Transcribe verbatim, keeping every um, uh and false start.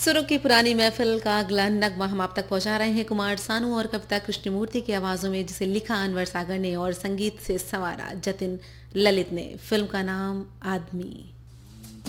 सुरों की पुरानी महफिल का अगला नगमा हम आप तक पहुंचा रहे हैं कुमार सानू और कविता कृष्णमूर्ति की आवाजों में, जिसे लिखा अनवर सागर ने और संगीत से संवारा जतिन ललित ने। फिल्म का नाम आदमी।